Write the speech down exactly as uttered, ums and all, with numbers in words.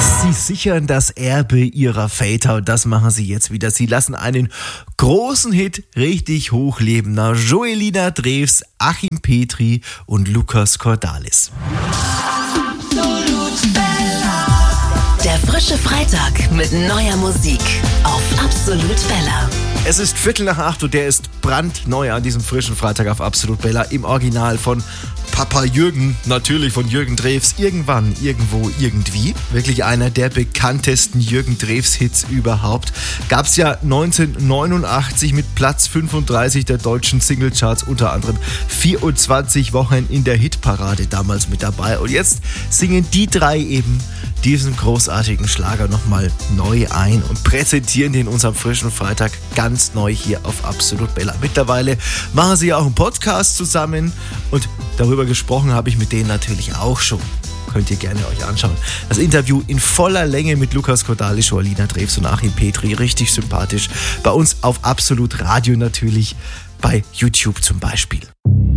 Sie sichern das Erbe ihrer Väter und das machen sie jetzt wieder. Sie lassen einen großen Hit richtig hochleben. Na, Joelina Drews, Achim Petri und Lukas Cordalis. Der frische Freitag mit neuer Musik auf Absolut Bella. Es ist Viertel nach acht und der ist brandneu an diesem frischen Freitag auf Absolut Bella im Original von Papa Jürgen, natürlich von Jürgen Drews, irgendwann, irgendwo, irgendwie. Wirklich einer der bekanntesten Jürgen Drews-Hits überhaupt. Gab es ja neunzehnhundertneunundachtzig mit Platz fünfunddreißig der deutschen Singlecharts, unter anderem vierundzwanzig Wochen in der Hitparade damals mit dabei. Und jetzt singen die drei eben diesen großartigen Schlager nochmal neu ein und präsentieren den unserem frischen Freitag ganz neu hier auf Absolut Bella. Mittlerweile machen sie ja auch einen Podcast zusammen und darüber gesprochen habe ich mit denen natürlich auch schon. Könnt ihr gerne euch anschauen. Das Interview in voller Länge mit Lukas Cordalis, Joelina Drews und Achim Petri. Richtig sympathisch. Bei uns auf Absolut Radio natürlich. Bei YouTube zum Beispiel.